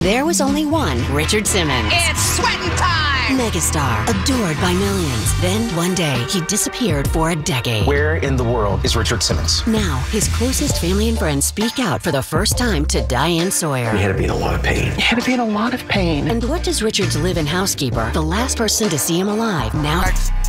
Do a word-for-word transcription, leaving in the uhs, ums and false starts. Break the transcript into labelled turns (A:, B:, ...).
A: There was only one Richard Simmons.
B: It's sweating time!
A: Megastar, adored by millions. Then, one day, he disappeared for a decade.
C: Where in the world is Richard Simmons?
A: Now, his closest family and friends speak out for the first time to Diane Sawyer.
D: He had to be in a lot of pain.
C: He had to be in a lot of pain.
A: And what does Richard's live-in housekeeper, the last person to see him alive, now